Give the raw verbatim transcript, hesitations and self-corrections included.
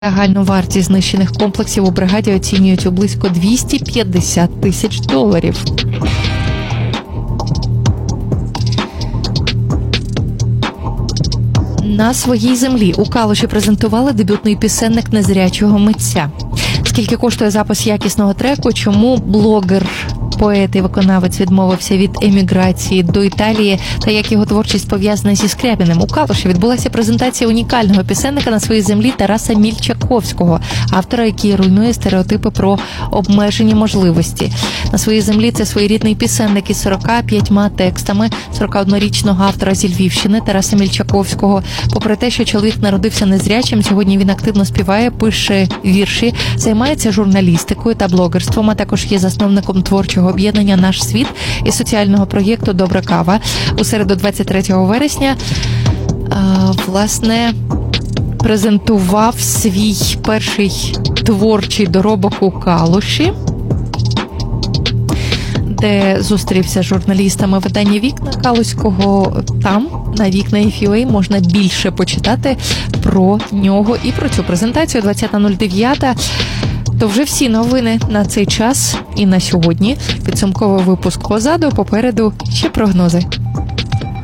Загальну вартість знищених комплексів у бригаді оцінюють у близько двісті п'ятдесят тисяч доларів. На своїй землі у Калуші презентували дебютний пісенник незрячого митця. Скільки коштує запис якісного треку, чому блогер, поет і виконавець відмовився від еміграції до Італії та як його творчість пов'язана зі Скрябіним. У Калуші відбулася презентація унікального пісенника на своїй землі Тараса Мільчаковського, автора, який руйнує стереотипи про обмежені можливості. На своїй землі це своєрідний пісенник із сорока п'ятьма текстами сорокаоднорічного автора зі Львівщини Тараса Мільчаковського. Попри те, що чоловік народився незрячим, сьогодні він активно співає, пише вірші, займається журналістикою та блогерством, а також є засновником творчого об'єднання «Наш світ» і соціального проєкту «Добра кава». У середу двадцять третього вересня, а, власне, презентував свій перший творчий доробок у Калуші, де зустрівся з журналістами видання «Вікна» Калуського. Там, на вікна точка еф ю а, можна більше почитати про нього і про цю презентацію. двадцята нуль дев'ята. То вже всі новини на цей час і на сьогодні. Підсумковий випуск позаду, попереду ще прогнози.